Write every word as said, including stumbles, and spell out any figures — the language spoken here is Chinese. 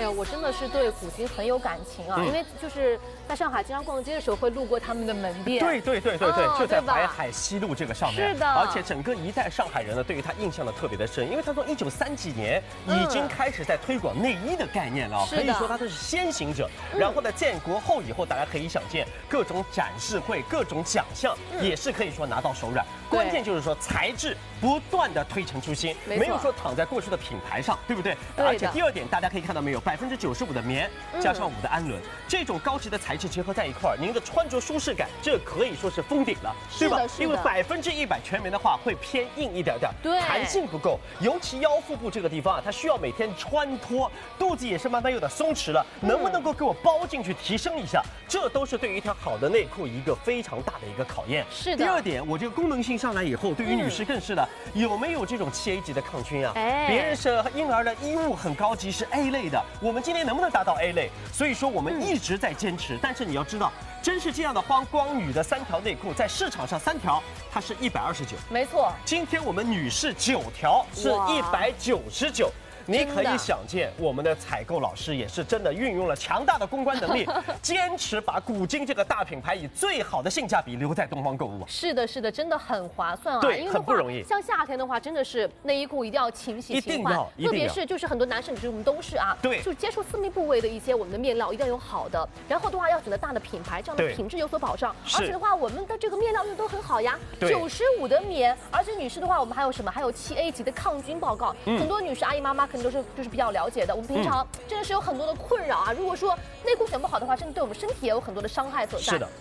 哎呦，我真的是对古今很有感情啊，嗯、因为就是在上海经常逛街的时候会路过他们的门店。 对对对对对，哦、就在淮海西路这个上面。 是的， 而且整个一代上海人呢，对于他印象呢特别的深，因为他从一九三几年已经开始在推广内衣的概念了，嗯、可以说他是先行者。嗯、然后呢，建国后以后，大家可以想见各种展示会、各种奖项，嗯、也是可以说拿到手软。关键就是说材质不断的推陈出新，没, 没有说躺在过去的品牌上，对不对？ 对。 而且第二点，大家可以看到没有，百分之九十五的棉加上五的氨纶，嗯、这种高级的材质结合在一块儿，您的穿着舒适感，这可以说是封顶了，对吧？因为百分之一百全棉的话会偏硬一点点， 对， 弹性不够，尤其腰腹部这个地方啊，它需要每天穿脱，肚子也是慢慢有点松弛了，嗯、能不能够给我包进去提升一下？这都是对于一条好的内裤一个非常大的一个考验。 是的。 第二点，我这个功能性上来以后，对于女士更是的，嗯、有没有这种七 A 级的抗菌啊？哎，别人是婴儿的衣物很高级，是 A 类的，我们今天能不能达到 A 类？所以说我们一直在坚持，嗯、但是你要知道，真是这样的光光女的三条内裤，在市场上三条它是一百二十九， 没错。 今天我们女士九条是一百九十九。你可以想见，我们的采购老师也是真的运用了强大的公关能力，坚持把古今这个大品牌以最好的性价比留在东方购物。 是的，是的，真的很划算啊！ 对， 因为很不容易。 像夏天的话，真的是内衣裤一定要勤洗勤换，特别是就是很多男生女生我们都是啊， 对， 就接触私密部位的一些我们的面料一定要有好的，然后的话要选择大的品牌，这样的品质有所保障。而且的话，我们的这个面料用都很好呀，九十五的棉，而且女士的话，我们还有什么？还有七 A 级的抗菌报告，嗯、很多女士阿姨妈妈可能都是就是比较了解的。我们平常真的是有很多的困扰啊，如果说内裤选不好的话，真的对我们身体也有很多的伤害所在。 是的。